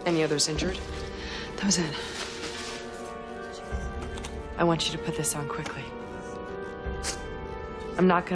Any others injured? That was it. I want you to put this on quickly. I'm not gonna